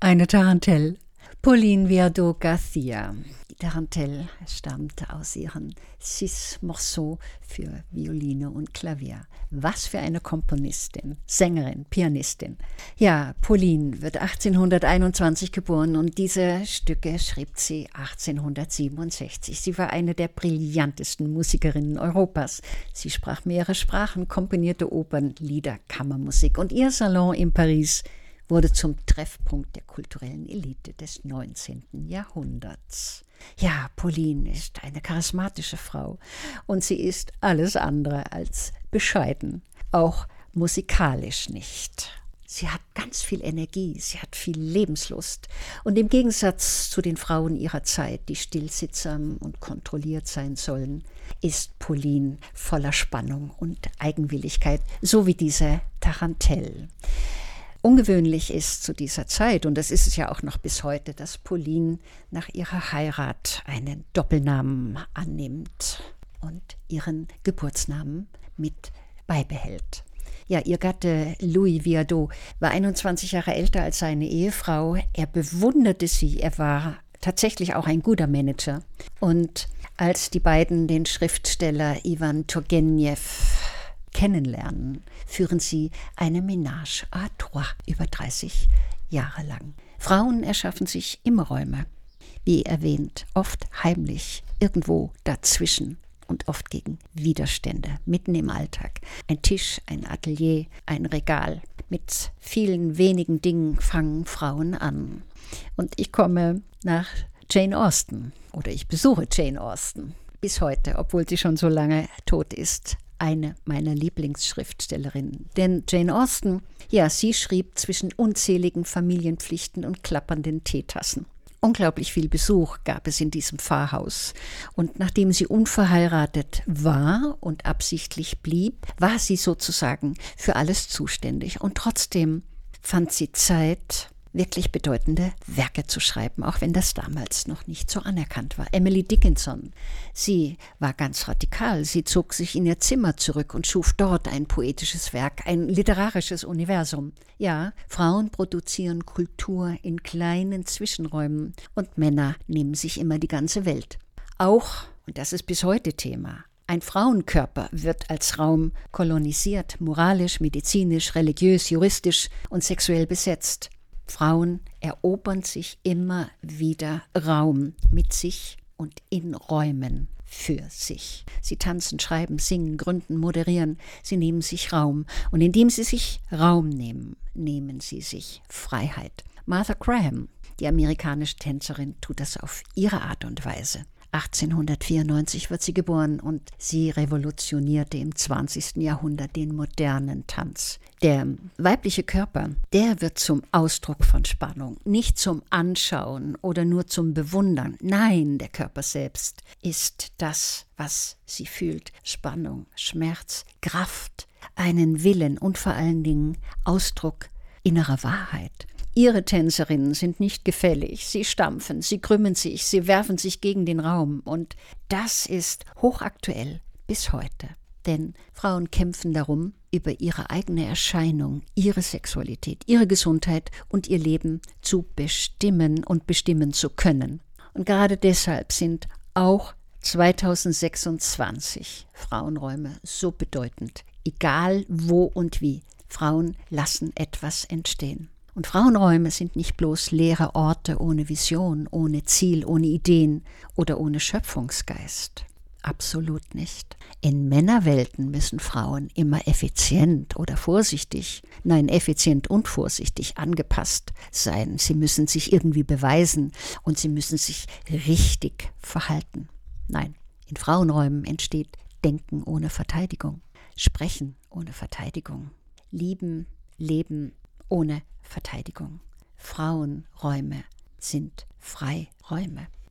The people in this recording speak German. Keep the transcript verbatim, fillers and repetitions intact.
Eine Tarantelle. Pauline Viardot-Garcia. Die Tarantelle stammt aus ihren Six Morceaux für Violine und Klavier. Was für eine Komponistin, Sängerin, Pianistin. Ja, Pauline wird achtzehnhunderteinundzwanzig geboren und diese Stücke schrieb sie achtzehnhundertsiebenundsechzig. Sie war eine der brillantesten Musikerinnen Europas. Sie sprach mehrere Sprachen, komponierte Opern, Lieder, Kammermusik und ihr Salon in Paris wurde zum Treffpunkt der kulturellen Elite des neunzehnten Jahrhunderts. Ja, Pauline ist eine charismatische Frau und sie ist alles andere als bescheiden, auch musikalisch nicht. Sie hat ganz viel Energie, sie hat viel Lebenslust und im Gegensatz zu den Frauen ihrer Zeit, die stillsittsam und kontrolliert sein sollen, ist Pauline voller Spannung und Eigenwilligkeit, so wie diese Tarantelle. Ungewöhnlich ist zu dieser Zeit, und das ist es ja auch noch bis heute, dass Pauline nach ihrer Heirat einen Doppelnamen annimmt und ihren Geburtsnamen mit beibehält. Ja, ihr Gatte Louis Viardot war einundzwanzig Jahre älter als seine Ehefrau. Er bewunderte sie, er war tatsächlich auch ein guter Manager. Und als die beiden den Schriftsteller Iwan Turgenev kennenlernen, führen sie eine Ménage à trois über dreißig Jahre lang. Frauen erschaffen sich immer Räume, wie erwähnt, oft heimlich, irgendwo dazwischen und oft gegen Widerstände, mitten im Alltag. Ein Tisch, ein Atelier, ein Regal. Mit vielen wenigen Dingen fangen Frauen an. Und ich komme nach Jane Austen oder ich besuche Jane Austen bis heute, obwohl sie schon so lange tot ist. Eine meiner Lieblingsschriftstellerinnen. Denn Jane Austen, ja, sie schrieb zwischen unzähligen Familienpflichten und klappernden Teetassen. Unglaublich viel Besuch gab es in diesem Pfarrhaus. Und nachdem sie unverheiratet war und absichtlich blieb, war sie sozusagen für alles zuständig. Und trotzdem fand sie Zeit, wirklich bedeutende Werke zu schreiben, auch wenn das damals noch nicht so anerkannt war. Emily Dickinson, sie war ganz radikal. Sie zog sich in ihr Zimmer zurück und schuf dort ein poetisches Werk, ein literarisches Universum. Ja, Frauen produzieren Kultur in kleinen Zwischenräumen und Männer nehmen sich immer die ganze Welt. Auch, und das ist bis heute Thema, ein Frauenkörper wird als Raum kolonisiert, moralisch, medizinisch, religiös, juristisch und sexuell besetzt. Frauen erobern sich immer wieder Raum mit sich und in Räumen für sich. Sie tanzen, schreiben, singen, gründen, moderieren. Sie nehmen sich Raum. Und indem sie sich Raum nehmen, nehmen sie sich Freiheit. Martha Graham, die amerikanische Tänzerin, tut das auf ihre Art und Weise. achtzehnhundertvierundneunzig wird sie geboren und sie revolutionierte im zwanzigsten Jahrhundert den modernen Tanz. Der weibliche Körper, der wird zum Ausdruck von Spannung, nicht zum Anschauen oder nur zum Bewundern. Nein, der Körper selbst ist das, was sie fühlt. Spannung, Schmerz, Kraft, einen Willen und vor allen Dingen Ausdruck innerer Wahrheit. Ihre Tänzerinnen sind nicht gefällig, sie stampfen, sie krümmen sich, sie werfen sich gegen den Raum und das ist hochaktuell bis heute. Denn Frauen kämpfen darum, über ihre eigene Erscheinung, ihre Sexualität, ihre Gesundheit und ihr Leben zu bestimmen und bestimmen zu können. Und gerade deshalb sind auch zweitausendsechsundzwanzig Frauenräume so bedeutend, egal wo und wie. Frauen lassen etwas entstehen. Und Frauenräume sind nicht bloß leere Orte ohne Vision, ohne Ziel, ohne Ideen oder ohne Schöpfungsgeist. Absolut nicht. In Männerwelten müssen Frauen immer effizient oder vorsichtig, nein, effizient und vorsichtig angepasst sein. Sie müssen sich irgendwie beweisen und sie müssen sich richtig verhalten. Nein, in Frauenräumen entsteht Denken ohne Verteidigung, Sprechen ohne Verteidigung, Lieben, Leben ohne Verteidigung. Frauenräume sind Freiräume.